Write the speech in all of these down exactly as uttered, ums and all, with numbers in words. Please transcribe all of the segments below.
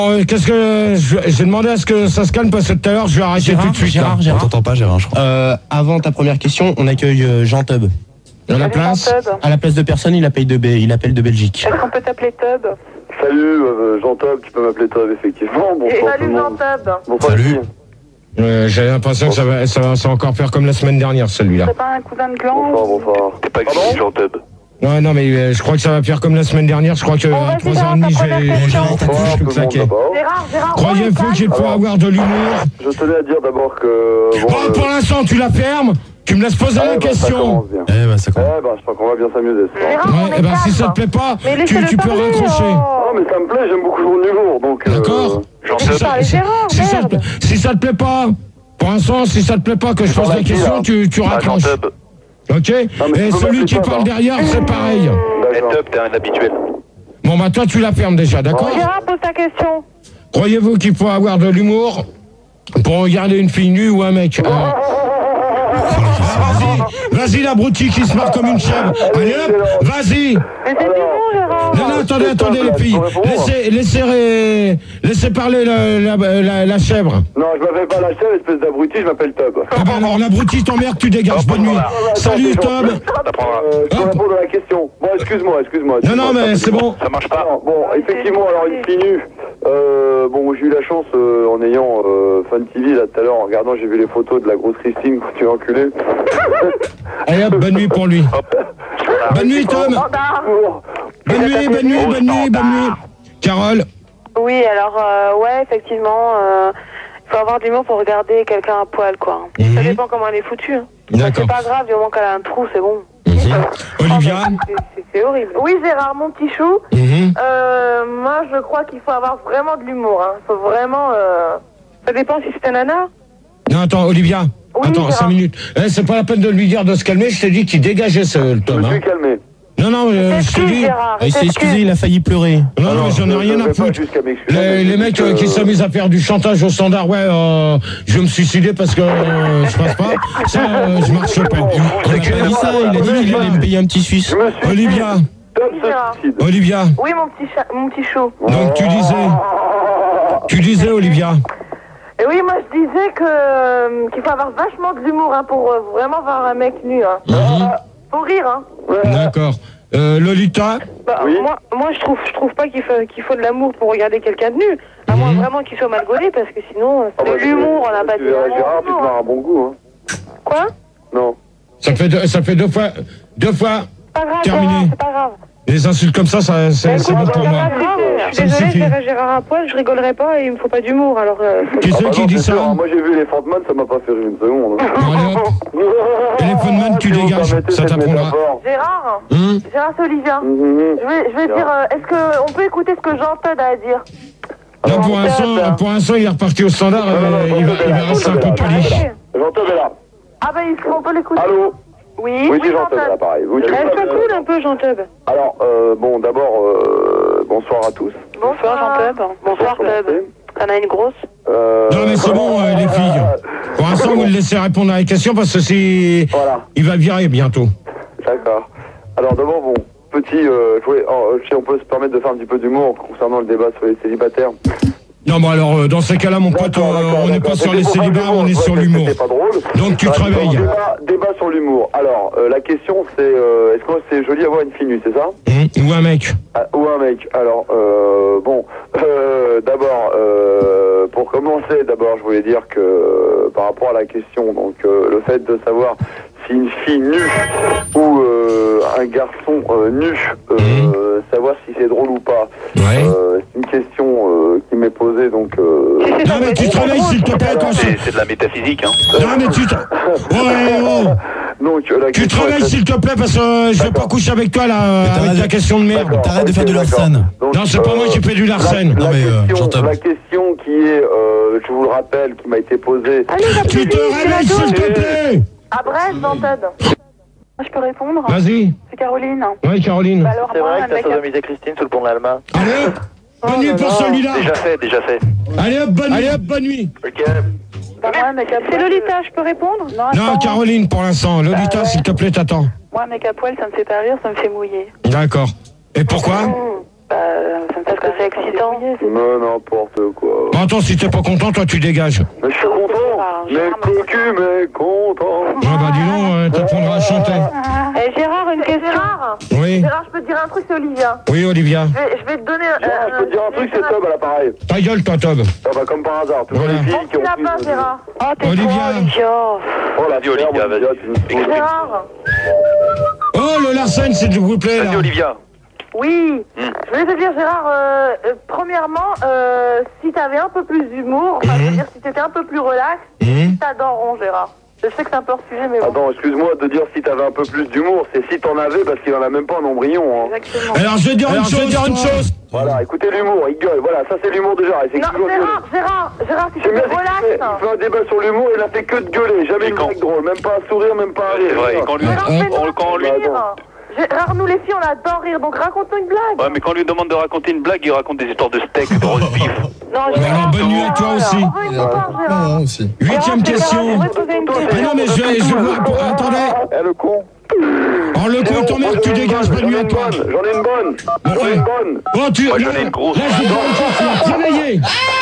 Euh, Qu'est-ce que j'ai demandé à ce que ça se calme parce que tout à l'heure je vais arrêter Gérard, tout de suite. Gérard, là. Gérard. On t'entend pas, Gérard, je crois. Euh, avant ta première question, on accueille euh, Jean Tub. À la place. À la place de personne, il appelle de, B... il appelle de Belgique. Est-ce qu'on peut t'appeler Tub? Salut, euh, Jean Tub, tu peux m'appeler Tub, effectivement. Bonsoir tout le Salut Jean monde. Tub. Bonsoir, Salut. Guy. Euh, J'ai l'impression que ça va, ça va, ça va encore faire comme la semaine dernière celui-là. C'est pas un cousin de clan? Bonsoir, bonsoir. T'es pas Pardon Guy, Jean Tub. Non, non, mais euh, je crois que ça va faire comme la semaine dernière. Je crois que Bon, à vas-y, trois Gérard, heures trente, ta je vais, première je question. vais tout Bonsoir tout le monde claquer. d'abord. Gérard, Gérard, Croyez-vous qu'il faut Alors, avoir de l'humour? Je tenais à dire d'abord que... Bon, Bon, euh, pour l'instant, tu la fermes. Tu me laisses poser eh la ben, ça question. commence bien. Eh ben, ça Eh commence. ben, je crois qu'on va bien s'amuser ce soir. Gérard, on Ouais, est et ben si calme. ça te plaît pas, Mais tu, laissez-le tu peux parler, raccrocher. oh. Non, mais ça me plaît, j'aime beaucoup son humour, donc... euh, D'accord. Jean Si Tub. ça, Allez, si- Gérard, si ça te, merde. si ça te plaît pas, pour l'instant, si ça te plaît pas que je pose la Jean question, Tub, tu, tu Ah, Jean raccroches. Tub. Ok. mais tu Et peux celui m'appeler qui Tub, parle hein. derrière, c'est pareil. Eh, D'accord. Tub, t'es un habituel. Bon, bah toi, tu la fermes déjà, d'accord? Gérard, pose ta question. Croyez-vous qu'il faut avoir de l'humour pour regarder une fille nue ou un mec? Euh, Vas-y, vas-y l'abruti qui se marre comme une chèvre. Allez hop, vas-y. Mais c'est du bon, Gérard. Non, non, attendez, c'est attendez simple, les là, filles. je peux répondre. Laissez, laissez, ré- laissez parler la, la, la, la chèvre. Non, je m'appelle pas la chèvre, espèce d'abruti, je m'appelle Tub. Ah ben alors l'abruti t'emmerde, tu dégages. Bonne nuit. Salut Tom. T'apprendras. Euh, je peux Hop. répondre à la question. Bon, excuse-moi, excuse-moi. Non, non, mais c'est bon. Ça marche pas. Alors, bon, effectivement, alors une fille nue. Euh, bon, j'ai eu la chance euh, en ayant euh, Fun T V là tout à l'heure, en regardant, j'ai vu les photos de la grosse Christine quand tu es enculé. Allez hop, bonne nuit pour lui. Bonne nuit Tom. Standard. Bonne nuit, bonne nuit, bonne nuit, bonne nuit. Carole. Oui, alors, euh, ouais, effectivement, euh, faut avoir de l'humour pour regarder quelqu'un à poil, quoi. Mhm. Ça dépend comment elle est foutue. Hein. D'accord. C'est pas grave, du moment qu'elle a un trou, c'est bon. Olivia. Oh, mais c'est- c'est- C'est horrible. Oui, Gérard, mon petit chou. Mhm. Euh, moi, je crois qu'il faut avoir vraiment de l'humour. Hein. Faut vraiment. Euh... Ça dépend si c'est un nana. Non, attends, Olivia. Oui, Attends, Gérard. cinq minutes. Eh, c'est pas la peine de lui dire de se calmer, je t'ai dit qu'il dégageait ce le Je Tom. me Hein. suis calmé. Non, non, euh, je t'ai Excuse, dit. Gérard. Ah, il s'est excuse. excusé, il a failli pleurer. Non, non, mais j'en ai je- rien je à vais pas foutre. jusqu'à m'excuser, Les, mais les je mecs dis euh, que- qui s'amusent à faire du chantage au standard, ouais, euh, je vais me suicider parce que euh, je passe pas. Ça, euh, je marche pas. Il a pas dit ça, il a dit qu'il allait me payer un petit Suisse. Je me suis Olivia, Top Oui, se Gérard. suicide. Olivia, Oui, mon petit, chat, mon petit chou. donc tu disais, tu disais, Olivia. Et oui, moi, je disais que euh, qu'il faut avoir vachement de l'humour hein, pour euh, vraiment voir un mec nu. Hein. Mhm. Faut rire, hein. D'accord. Euh, Lolita, Bah, Oui. moi, moi, je trouve, je trouve pas qu'il faut, qu'il faut de l'amour pour regarder quelqu'un de nu. À moins vraiment qu'il soit mal gaulé, parce que sinon, Ah c'est bah, de l'humour, on n'a pas tu dit verras l'amour. Gérard, tu te marres à bon goût. Hein. Quoi? Non. ça fait deux, ça fait deux fois, deux fois. Pas grave, Terminé. Gérard, c'est pas grave. Les insultes comme ça, ça c'est c'est bon pour moi. Je Ça suis me désolée, suffit. je verrais Gérard à poil, je rigolerais pas et il me faut pas d'humour, alors... Euh, faut- Qui Ah c'est bah qui non, dit c'est ça? sûr, hein. Moi j'ai vu les Frontman, ça m'a pas fait rire une seconde. Hein. Bon, allez hop. Téléphone man, tu Si vous dégages, permettez ça cette t'apprendra. métaphore. Gérard, Hum Gérard, c'est Olivia. Hum, hum, hum. Je vais, je vais dire, euh, est-ce qu'on peut écouter ce que Jean Todd a à dire? Non, pour l'instant, pour l'instant, il est reparti au standard, Non, non, non, euh, non, il va, non, il va non, rester un non, peu non, pâli. Jean-Todd est là. Ah bah, il faut- on peut l'écouter. Allô? Oui, Oui, oui, c'est Jean Jean-Todd, là, Todd. pareil. Oui, Eh, c'est ça Jean-Todd. coule un peu, Jean Todd. Alors, euh, bon, d'abord, euh, bonsoir à tous. Bonsoir, Jean Todd. Bonsoir, Todd. T'en as une grosse? Euh, Non, mais c'est bon, euh, les filles. Pour l'instant, vous le laissez répondre à la question parce que c'est. Voilà, Il va virer bientôt. d'accord. Alors, d'abord, bon, petit, euh, je voulais- oh, si on peut se permettre de faire un petit peu d'humour concernant le débat sur les célibataires. Non, bon, alors, euh, dans ces cas-là, mon pote, D'accord, euh, d'accord, on n'est d'accord. pas sur C'était les pour faire célibats, de l'humour, on est c'est sur vrai que l'humour. c'était pas drôle. Donc, tu te Voilà, réveilles. Débat, débat sur l'humour. Alors, euh, la question, c'est euh, est-ce que c'est joli avoir une fille nue, c'est ça? Hum, Ou un mec. Ah, ou un mec. Alors, euh, bon, euh, d'abord, euh, pour commencer, d'abord, je voulais dire que euh, par rapport à la question, donc euh, le fait de savoir si une fille nue ou euh, un garçon euh, nu, euh, savoir si c'est drôle ou pas, Ouais. euh, c'est une question euh, qui m'est posée, donc... Euh, Non, mais tu te réveilles, s'il te plaît, quand C'est c'est de la métaphysique, hein. Non, mais tu te. Ouais, oh. donc, la Tu te question réveilles, est- s'il te plaît, parce que euh, je vais pas coucher avec toi, là, t'arrêtes avec ta de- question de merde. D'accord, T'arrêtes de faire de ok, l'arsène. d'accord. Donc, Non, c'est pas euh, moi qui fais du La, Larsen. la Non, mais, euh, question, j'entends. la question qui est, euh, je vous le rappelle, qui m'a été posée. Allez, va Tu plus te vite, c'est la réveilles, douche. s'il te plaît. À Brest, Jean Todd. Je peux répondre? Vas-y. C'est Caroline. Ouais, Caroline. Bah alors, C'est moi, vrai un que t'as mec a- sodomisé Christine sous le pont de l'Alma. Allez hop. Bonne nuit pour celui-là. Déjà fait, déjà fait. Allez hop, bonne nuit. Allez hop, bonne nuit. Ok. Bah, moi, un mec à poil. C'est Lolita, je peux répondre? Non, Non, attends. Caroline, pour l'instant. Lolita, Bah ouais. s'il te plaît, t'attends. Moi, un mec à poil, ça me fait pas rire, ça me fait mouiller. D'accord. Et pourquoi? Bah, ça me fait que c'est excitant. Mais n'importe quoi. Bon, attends, si t'es pas content, toi tu dégages. Mais je suis content. Mais cocu, mais content. Ah bah dis donc, euh, t'apprendras à chanter. Eh Gérard, une question. Gérard, Oui. Gérard, je peux te dire un truc, c'est Olivia. Oui, Olivia. Je vais, je vais te donner... Gérard, je peux te dire un truc, c'est Tob à l'appareil. Ta gueule, toi, Tob. Ah bah comme par hasard, toujours Voilà. les filles qui Tu ont l'as pris... pas, Gérard. Oh, t'es Olivia. trop, Olivia. Oh la Vas-y, Olivia, vas-y. Gérard. Oh, le Larsen, s'il vous plaît, Vas-y, là. Olivia. Oui, je voulais te dire Gérard, euh, euh, premièrement, euh, si t'avais un peu plus d'humour, enfin, je veux dire si t'étais un peu plus relax, Mhm. t'adoreront Gérard. Je sais que c'est un peu hors sujet, mais bon. Attends, excuse-moi de dire si t'avais un peu plus d'humour, c'est si t'en avais parce qu'il en a même pas un embryon. Hein. Exactement. Alors, je vais dire une chose, je vais dire une chose. Voilà, écoutez l'humour, il gueule, voilà, ça c'est l'humour de Gérard. Il fait Non, toujours gueuler. Gérard, Gérard, Gérard, si J'aime bien t'étais ce qu'il fait, relax. il fait un débat sur l'humour, il a fait que de gueuler, jamais une quand blague drôle, même pas un sourire, même pas un rire. C'est vrai, et quand lui, Gérard, on- fais-nous on- quand lui, rire. Gérard, nous les filles, on adore rire, donc raconte-nous une blague. ouais, mais quand on lui demande de raconter une blague, il raconte des histoires de steak, de roast beef. Non, Mais alors, bonne nuit à toi aussi. On veut une histoire, Gérard. aussi. Huitième question. Gérard, je vais te poser une Ah question. non, mais je vais, je vais vous répondre. Attendez. Eh le con. Oh, le con, ton mère, tu dégages, bonne nuit à toi. J'en ai une bonne, j'en ai une bonne. Oh, tu. Moi, là, j'en ai une grosse. Là, je vais te dire une chose, tu vas travailler.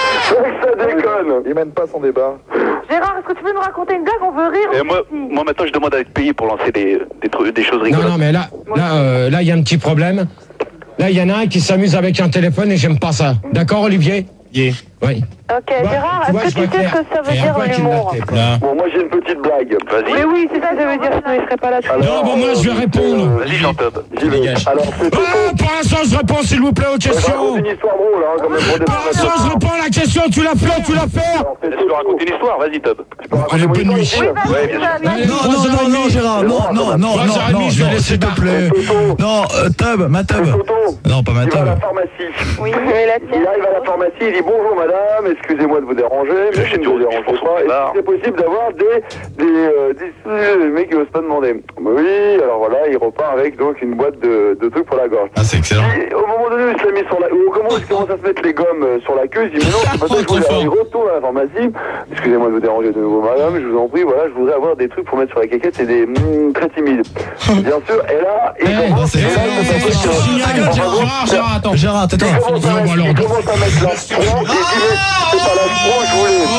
Ça déconne. Il mène pas son débat. Gérard, est-ce que tu peux nous raconter une blague? On veut rire. Et nous, moi, les filles. moi, maintenant, je demande à être payé pour lancer des, des, trucs, des choses Non, rigolotes. non, mais là, là, euh, là, il y a un petit problème. Là, il y en a un qui s'amuse avec un téléphone et j'aime pas ça. D'accord, Olivier? Yeah. Oui. Ok, Gérard, Tu vois, est-ce que je tu sais ce préfère. que ça veut Et dire après qu'il l'humour? l'a fait. Là. Bon, moi j'ai une petite blague. Vas-y. Oui, oui, c'est ça que ça veut dire, sinon il serait pas là. Non, bon, moi, je vais répondre. Vas-y, Jean-Tob. J'y vais. Dégage. Alors, c'est Toto. Ah, pour l'instant, je réponds, s'il vous plaît, aux Je raconte questions. une histoire drôle, hein, quand même, pour Pour l'instant, je réponds à la question. Tu l'as fait, tu l'as fait. Alors, c'est Laisse-le raconter une histoire, vas-y, Tob. Je peux raconter Allez, mon bonne nuit. histoire, Oui, Ouais, vas-y, bien vas-y, sûr. Allez, Non, trois non, heures non, et non, demie. Gérard, non, non, non, Trois non, heures et demie, non, je vais non, laisser s'il te parler. plaît. Toto. Non, euh, Tub, ma Tub. Toto. Non, pas ma Il va à la Tub. pharmacie. Oui, mais la Il tienne. arrive à la pharmacie, il dit bonjour madame, excusez-moi de vous déranger, mais je ne vous dérange pas. Est-ce que c'est possible d'avoir des, des, euh, des, euh, le mec qui n'ose pas demander? Bah oui, alors voilà, il repart avec donc une boîte de, de trucs pour la gorge. Ah, c'est excellent. Et au moment donné où il se l'a mis sur la, au moment où il commence à se mettre les gommes euh, sur la queue, il dit mais non, c'est pas ça que je voulais. Alors, il retourne à la pharmacie, excusez-moi de vous déranger de nouveau madame, je vous en prie, voilà, je voudrais avoir des trucs pour mettre sur la caquette, c'est des mm, très timides. Bien sûr, et là, il Eh, commence c'est et là, excellent, il c'est commence à- excellent. Signal, Gérard, Gérard, Gérard, attends. Gérard, tais-toi. Il commence à Non, mettre- alors, il commence à mettre la stro, et il dit mais c'est pas la stro que je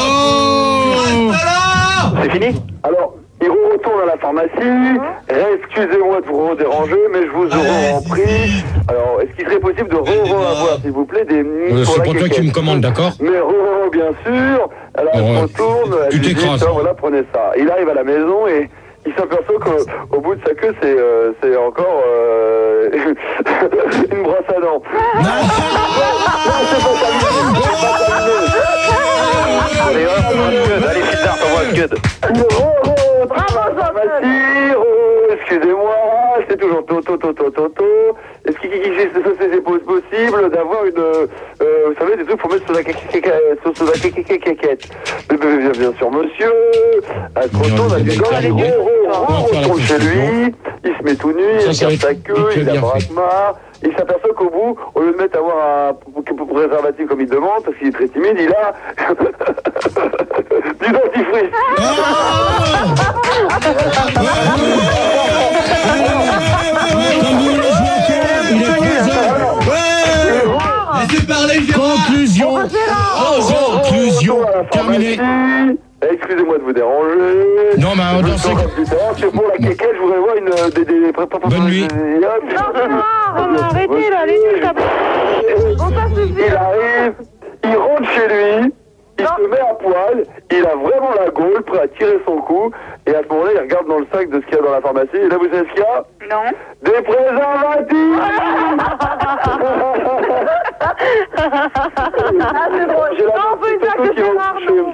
voulais. C'est fini? Alors, il retourne à la pharmacie. Excusez-moi de vous déranger, mais je vous aurais en prie. Alors, est-ce qu'il serait possible de re-avoir, s'il vous plaît, des Euh, C'est pour toi qui me commande, d'accord? Mais re bien sûr. Alors, elle Ouais. retourne. Elle Tu lui dit, t'écrases. tiens, voilà, prenez ça. Il arrive à la maison et il s'aperçoit qu'au au bout de sa queue, c'est euh, c'est encore euh, une brosse à dents. Non, c'est pas terminé. C'est pas terminé. Allez, hop, un scud. Allez, César, t'envoies un scud. Bravo, pharmacie, excusez-moi, c'est toujours Toto, Toto, Toto. Est-ce qu'il c'est possible d'avoir une, euh, vous savez, des trucs pour mettre sur la caquette? Bien bien sûr, monsieur. Elle se retourne, elle dit non, allez, on retourne chez lui, il se met tout nu, il Ça, ça regarde va sa être- queue, il il te a bien fait. braque-marre. Il s'aperçoit qu'au bout, au lieu de mettre avoir un préservatif comme il demande, parce qu'il est très timide, il a du dentifrice. Comme vous voulez jouer au con, il est treize heures. Laissez parler, Gérard. Conclusion. Conclusion. Retour à la Terminé. pharmacie. Excusez-moi de vous déranger. Non, mais Je dans vous ces saurai plus tard. C'est pour la quéquette, je voudrais voir une euh, des des Bonne nuit. Arrêtez là, les nuls, ça... Bon, ça suffit. Il arrive, il rentre chez lui, il Non. se met à poil, il a vraiment la gaule, prêt à tirer son coup, et à ce moment-là, il regarde dans le sac de ce qu'il y a dans la pharmacie, et là, vous savez ce qu'il y a? Non. Des préservatifs. Ah, c'est drôle. J'ai la Non, on peut une petite blague de qui va Gérard, me non.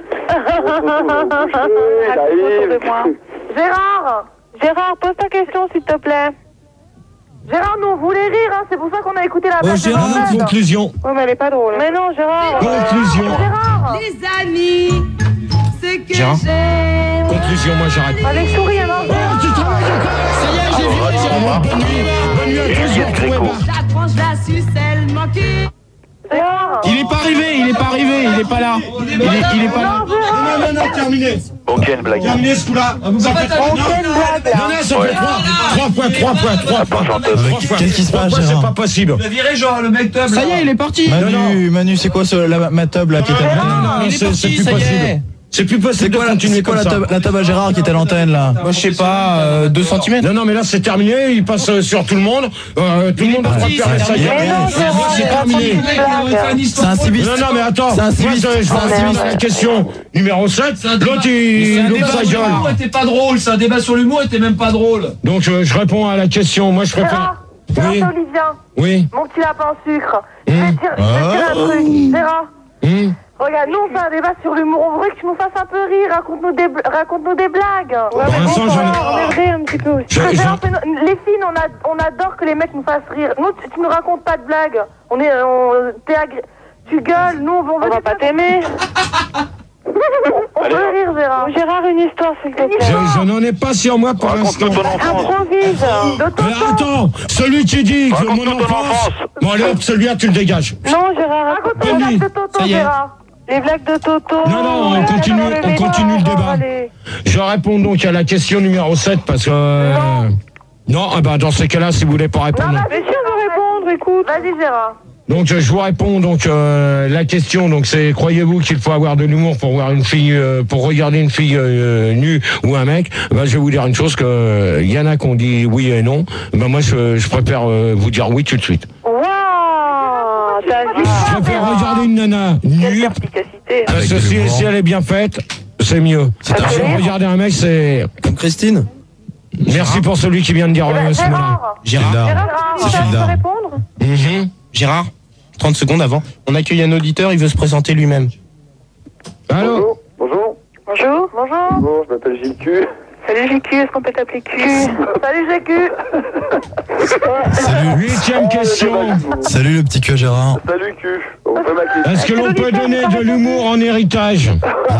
il arrive. Gérard, Gérard, pose ta question, s'il te plaît. Gérard, nous, on voulait rire, hein, c'est pour ça qu'on a écouté la blague de Gérard, Mohamed. conclusion. Ouais, mais elle est pas drôle. Mais non, Gérard. Conclusion. Gérard. Les amis, ce que Gérard. j'aime. Conclusion, moi j'arrête. Avec souris, alors. Oh, tu travailles encore. Ça y est, j'ai vu, j'ai vu. Bonne nuit. Bonne nuit à tous, je vous retrouverai pas. La tranche, la sucelle manquée. Gérard. Il est pas arrivé, il est pas arrivé, il est pas là. Il est, il est pas là. Non, Gérard. non, non, non, terminé. Ok, une blague. Terminé ce coup-là. Vous en faites trois. Non, non, ça fait trois. Trois points, trois points, trois points. Trois points. Qu'est-ce qui se passe, Trois points, Gérard? c'est pas possible. Tu as viré genre le mec tub. Ça y est, il est parti. Manu, Manu, c'est quoi ce, la, ma tub là qui est à Non, l'antenne? non, non, il est c'est parti, c'est plus ça y est. possible. C'est plus C'est possible de quoi, la, continuer c'est quoi comme la, ça. tub, la tub à Gérard qui est à l'antenne là? Moi, je sais pas, euh, deux centimètres. Non, non, mais là c'est terminé, il passe euh, sur tout le monde. Euh, tout le monde va parti, faire c'est ça. terminé. Mais non, Gérard, C'est terminé. Le mec, il aurait fait une C'est histoire. un civiste. Non, non, mais attends, C'est un moi je, civiste. je vais répondre à la question numéro sept. L'autre C'est il un l'autre débat sa sur l'humour, gueule. était pas drôle. C'est un débat sur l'humour, était même pas drôle. Donc je, je réponds à la question, moi je préfère. Gérard, Gérard, Oui. c'est Olivien. Oui. Mon petit lapin sucre. Je vais te dire, je vais te dire un truc. Gérard, Hum. regarde, nous on fait un débat sur l'humour. On voudrait que tu nous fasses un peu rire. Raconte-nous des, bl- raconte-nous des blagues. Ouais, Pour mais l'instant, bon, j'en ai- voilà, on est vrai un petit peu. Je- Parce que je- Gérard, c'est no- les filles, on, a, on adore que les mecs nous fassent rire. Nous, tu, tu nous racontes pas de blagues. On est, on, t'es agré... Tu gueules, nous on veut... On va pas t'aimer. On peut rire, Gérard. Gérard, une histoire, s'il te plaît. Je, je n'en ai pas sur moi pour l'instant. Raconte-nous ton enfance. Improvise. De ton Mais temps. attends, celui qui dit que Raconte-nous mon ton enfance. enfance. Bon allez hop, celui-là tu le dégages. Non, Gérard, raconte-nous les Bonne blagues de nuit. Toto, Ça y est. Gérard. Les blagues de Toto. Non, non, on les continue- blagues on dans continue le les débat. allez. Je réponds donc à la question numéro sept parce que. euh, Non, ah bah, dans ces cas-là, si vous voulez pas Non, répondre. bah, bien sûr, je vais répondre, écoute. Vas-y, Gérard. Donc euh, je vous réponds donc euh, la question donc c'est croyez-vous qu'il faut avoir de l'humour pour voir une fille euh, pour regarder une fille euh, nue ou un mec? Bah, je vais vous dire une chose que euh, y en a qui ont dit oui et non. Bah, moi je, je préfère euh, vous dire oui tout de suite. Waouh, t'as vu Je ça, préfère Gérard? regarder une nana Quelle nue perspicacité. parce Avec que de si, l'humour. si elle est bien faite c'est mieux. Ça Si fait rire. regarder un mec c'est. Comme Christine? Merci pour celui qui vient de dire Eh ben, euh, ce mot-là. Gérard, Gérard. Gildard. Gérard, C'est tu Gildard. peux répondre? Mhm. Gérard, trente secondes avant. On accueille un auditeur, il veut se présenter lui-même. Allô. Bonjour. Bonjour. Bonjour. Bonjour, je m'appelle J Q. Salut J Q, est-ce qu'on peut t'appeler Q? Salut J Q. Salut. Huitième question. Salut le petit queue Gérard. Salut Q. On fait ma question. Est-ce que l'on peut donner de l'humour en héritage?